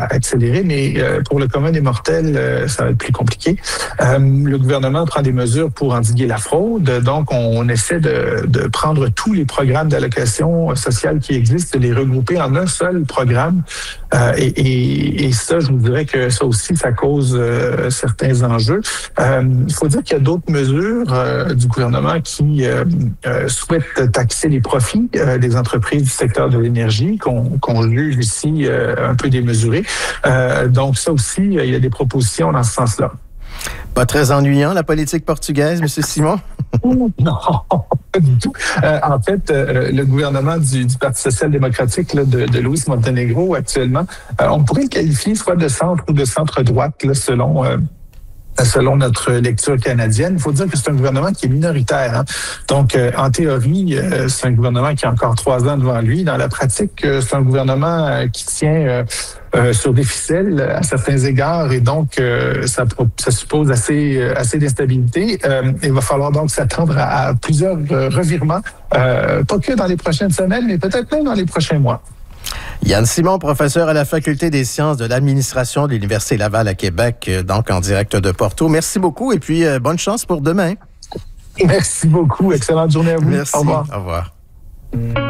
accélérer, mais pour le commun des mortels, ça va être plus compliqué. Le gouvernement prend des mesures pour endiguer la fraude. Donc, on essaie de prendre tous les programmes d'allocation sociale qui existent et les regrouper en un seul programme. Et ça, je vous dirais que ça aussi, ça cause certains enjeux. Il faut dire qu'il y a d'autres mesures du gouvernement qui souhaitent taxer les profits des entreprises du secteur de l'énergie, qu'on juge ici un peu démesurées. Donc ça aussi, il y a des propositions dans ce sens-là. Pas très ennuyant, la politique portugaise, M. Simon? Non, pas du tout. En fait, le gouvernement du Parti social-démocratique de Luis Montenegro, actuellement, on pourrait le qualifier soit de centre ou de centre-droite, selon notre lecture canadienne. Il faut dire que c'est un gouvernement qui est minoritaire. Hein? Donc, en théorie, c'est un gouvernement qui a encore 3 ans devant lui. Dans la pratique, c'est un gouvernement qui tient sur des ficelles à certains égards et donc ça suppose assez d'instabilité. Il va falloir donc s'attendre à plusieurs revirements, pas que dans les prochaines semaines, mais peut-être même dans les prochains mois. Yann Simon, professeur à la Faculté des sciences de l'administration de l'Université Laval à Québec, donc en direct de Porto. Merci beaucoup et puis bonne chance pour demain. Merci beaucoup. Excellente journée à vous. Merci. Au revoir. Au revoir.